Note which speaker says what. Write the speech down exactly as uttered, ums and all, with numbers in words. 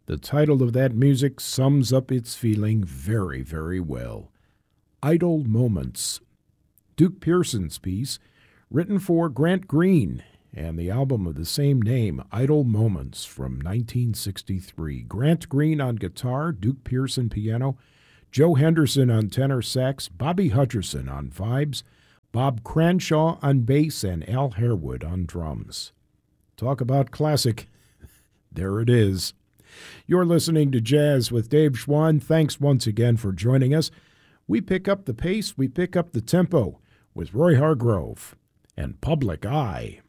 Speaker 1: The title of that music sums up its feeling very, very well. Idle Moments. Duke Pearson's piece, written for Grant Green, and the album of the same name, Idle Moments, from nineteen sixty-three. Grant Green on guitar, Duke Pearson piano, Joe Henderson on tenor sax, Bobby Hutcherson on vibes, Bob Cranshaw on bass, and Al Harewood on drums. Talk about classic. There it is. You're listening to Jazz with Dave Schwann. Thanks once again for joining us. We pick up the pace, we pick up the tempo with Roy Hargrove and Public Eye.